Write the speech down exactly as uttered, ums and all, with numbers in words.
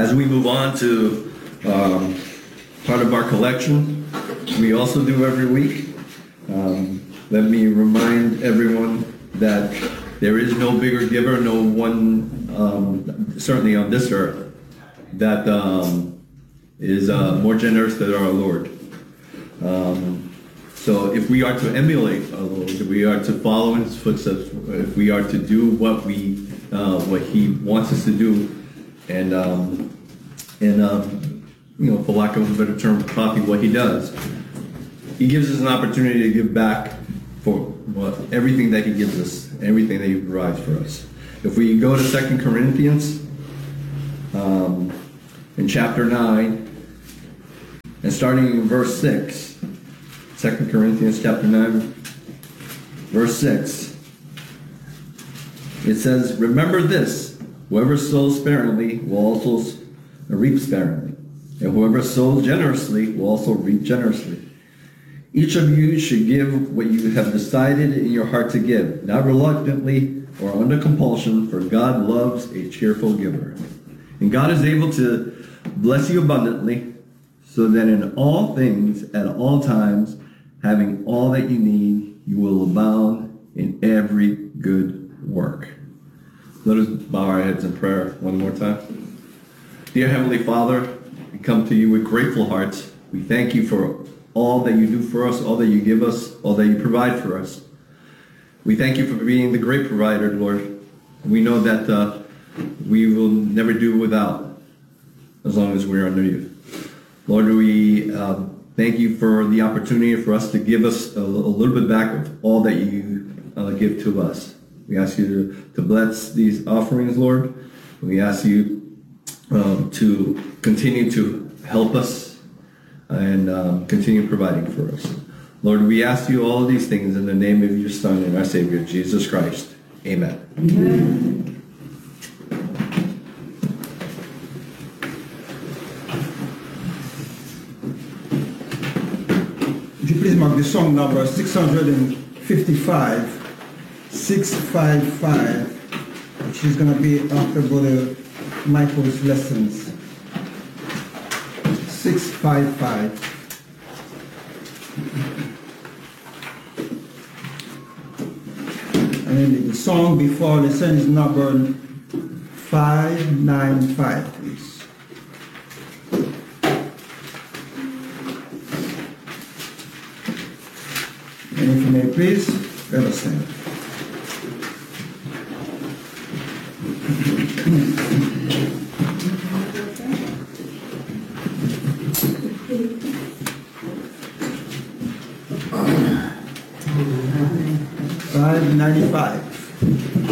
As we move on to um, part of our collection, we also do every week. Um, let me remind everyone that there is no bigger giver, no one, um, certainly on this earth, that um, is uh, more generous than our Lord. Um, so if we are to emulate our Lord, if we are to follow in His footsteps, if we are to do what we, uh, what He wants us to do, and um, and um, you know, for lack of a better term, copy what He does, He gives us an opportunity to give back for what everything that He gives us, everything that He provides for us. If we go to Second Corinthians, um, in chapter nine, and starting in verse six, Second Corinthians chapter nine, verse six, it says, "Remember this, whoever sows sparingly will also reap sparingly, and whoever sows generously will also reap generously. Each of you should give what you have decided in your heart to give, not reluctantly or under compulsion, for God loves a cheerful giver. And God is able to bless you abundantly, so that in all things, at all times, having all that you need, you will abound in every good work." Let us bow our heads in prayer one more time. Dear Heavenly Father, we come to you with grateful hearts. We thank you for all that you do for us, all that you give us, all that you provide for us. We thank you for being the great provider, Lord. We know that uh, we will never do without, as long as we're under you. Lord, we uh, thank you for the opportunity for us to give us a, a little bit back of all that you uh, give to us. We ask you to, to bless these offerings, Lord. We ask you um, to continue to help us and um, continue providing for us. Lord, we ask you all of these things in the name of your Son and our Savior, Jesus Christ. Amen. Amen. Would you please mark the song number six hundred fifty-five, six fifty-five, which is going to be after Brother Michael's lessons. six fifty-five. And then the song before lesson is number five ninety-five, please. And if you may please, let us sing. five ninety-five.